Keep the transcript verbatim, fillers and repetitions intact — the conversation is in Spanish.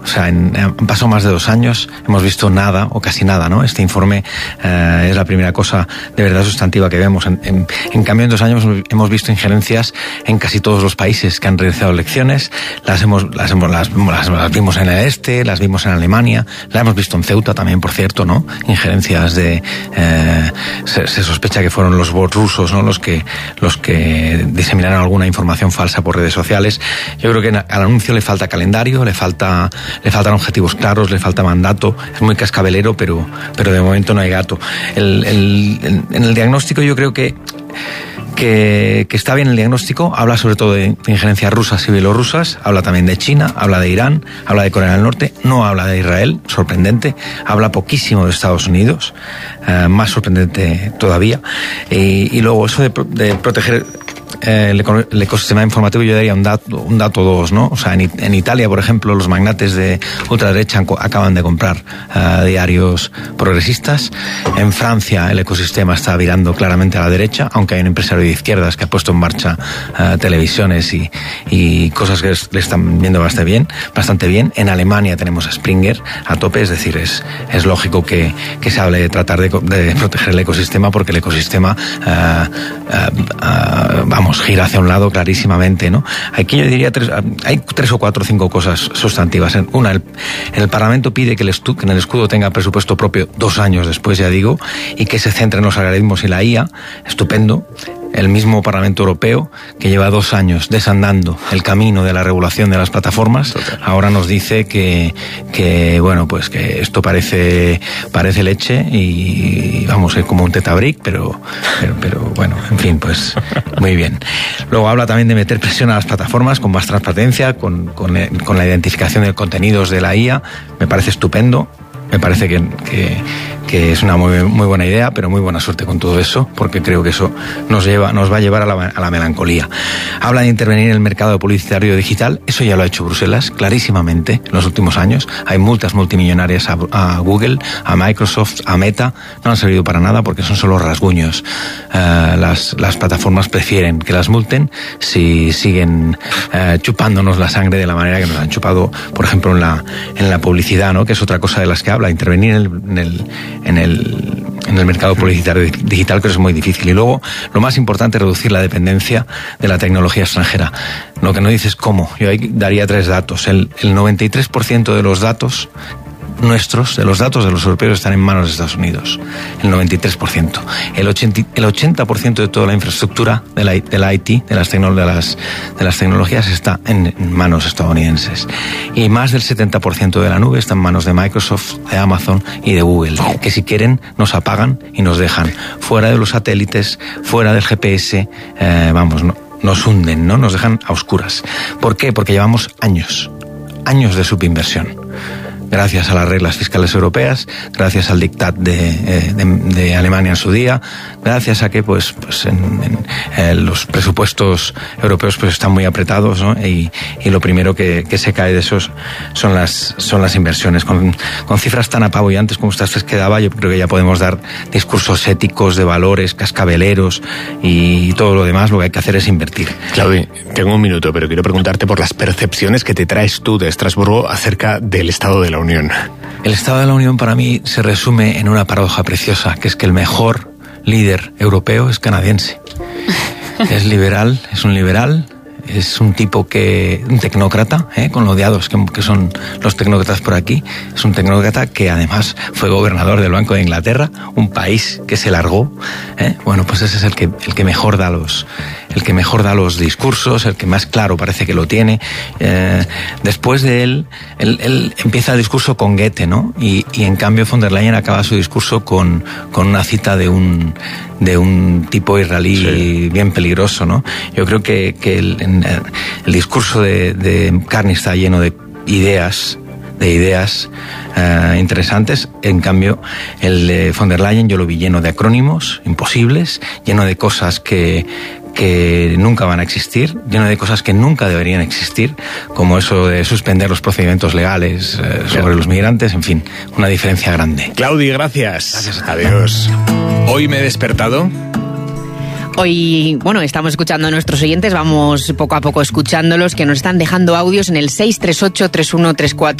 sea, en, han pasado más de dos años, hemos visto nada o casi nada, ¿no? Este informe eh, es la primera cosa de verdad sustantiva que vemos. En, en, en cambio, en dos años hemos visto injerencias en casi todos los países que han realizado elecciones. Las hemos, las hemos, las, las, las vimos en el este, las vimos en Alemania, las hemos visto en Ceuta también, por cierto, ¿no? Injerencias de, eh, se, se sospecha que fueron los bots rusos, ¿no? Los que, los que diseminaron alguna información falsa por redes sociales. Yo creo que al anuncio le falta calendario, le falta, le faltan objetivos claros, le falta mandato. Es muy cascabelero, pero, pero de momento no hay gato. El, el, en el diagnóstico yo creo que Que, que está bien el diagnóstico, habla sobre todo de, de injerencias rusas y bielorrusas, habla también de China, habla de Irán, habla de Corea del Norte, no habla de Israel, sorprendente, habla poquísimo de Estados Unidos, eh, más sorprendente todavía, y, y luego eso de, de proteger eh, el, el ecosistema informativo, yo daría un dato, un dato dos, ¿no? O sea, en, en Italia, por ejemplo, los magnates de ultraderecha acaban de comprar uh, diarios progresistas. En Francia el ecosistema está virando claramente a la derecha, aunque hay un empresario de izquierdas que ha puesto en marcha uh, televisiones y, y cosas que le están viendo bastante bien, bastante bien. En Alemania tenemos a Springer a tope, es decir, es, es lógico que, que se hable de tratar de, de proteger el ecosistema, porque el ecosistema uh, uh, uh, vamos, gira hacia un lado clarísimamente, ¿no? Aquí yo diría tres, hay tres o cuatro o cinco cosas sustantivas. Una, el, el Parlamento pide que el, estu, que en el escudo tenga presupuesto propio dos años después, ya digo, y que se centre en los algoritmos y la I A. Estupendo. El mismo Parlamento Europeo, que lleva dos años desandando el camino de la regulación de las plataformas, ahora nos dice que, que bueno, pues que esto parece, parece leche y vamos, es como un tetabric, pero, pero, pero bueno, en fin, pues muy bien. Luego habla también de meter presión a las plataformas con más transparencia, con, con, con la identificación de contenidos de la I A. Me parece estupendo. Me parece que, que, que es una muy, muy buena idea, pero muy buena suerte con todo eso, porque creo que eso nos lleva, nos va a llevar a la, a la melancolía. Habla de intervenir en el mercado publicitario digital. Eso ya lo ha hecho Bruselas clarísimamente en los últimos años. Hay multas multimillonarias a, a Google, a Microsoft, a Meta. No han servido para nada porque son solo rasguños. Uh, las, las plataformas prefieren que las multen si siguen uh, chupándonos la sangre de la manera que nos han chupado, por ejemplo, en la, en la publicidad, ¿no? Que es otra cosa de las que habla. A intervenir en el, en el, en el, en el mercado publicitario digital, que es muy difícil. Y luego, lo más importante, reducir la dependencia de la tecnología extranjera. Lo que no dices cómo. Yo ahí daría tres datos. El, el noventa y tres por ciento de los datos nuestros, de los datos de los europeos, están en manos de Estados Unidos. El noventa y tres por ciento. El ochenta, el ochenta por ciento de toda la infraestructura de la, de la I T, de las, tecno, de, las, de las tecnologías, está en, en manos estadounidenses. Y más del setenta por ciento de la nube está en manos de Microsoft, de Amazon y de Google, que si quieren nos apagan y nos dejan fuera de los satélites, fuera del G P S, eh, vamos, no, nos hunden, ¿no? Nos dejan a oscuras. ¿Por qué? Porque llevamos años, años de subinversión. Gracias a las reglas fiscales europeas, gracias al diktat de, de, de Alemania en su día, gracias a que pues, pues en, en, en los presupuestos europeos pues están muy apretados, ¿no? Y, y lo primero que, que se cae de esos son las, son las inversiones. Con, con cifras tan apabullantes como estas que daba, yo creo que ya podemos dar discursos éticos, de valores, cascabeleros y todo lo demás. Lo que hay que hacer es invertir. Claudio, tengo un minuto, pero quiero preguntarte por las percepciones que te traes tú de Estrasburgo acerca del estado de la Unión. El Estado de la Unión para mí se resume en una paradoja preciosa, que es que el mejor líder europeo es canadiense. Es liberal, es un liberal, es un tipo que, un tecnócrata, ¿eh? Con lo odiados que, que son los tecnócratas por aquí. Es un tecnócrata que además fue gobernador del Banco de Inglaterra, un país que se largó, ¿eh? Bueno, pues ese es el que, el que mejor da los, el que mejor da los discursos, el que más claro parece que lo tiene. Eh, después de él, él, él empieza el discurso con Goethe, ¿no? Y, y en cambio von der Leyen acaba su discurso con, con una cita de un, de un tipo israelí, sí, bien peligroso, ¿no? Yo creo que, que el, el discurso de, de Carney está lleno de ideas, de ideas uh, interesantes. En cambio, el de von der Leyen yo lo vi lleno de acrónimos imposibles, lleno de cosas que que nunca van a existir, lleno de cosas que nunca deberían existir, como eso de suspender los procedimientos legales eh, sobre claro. los migrantes, en fin, una diferencia grande. Claudio, gracias. Gracias. Adiós. Hoy me he despertado. Hoy, bueno, estamos escuchando a nuestros oyentes, vamos poco a poco escuchándolos, que nos están dejando audios en el seis tres ocho tres uno tres cuatro.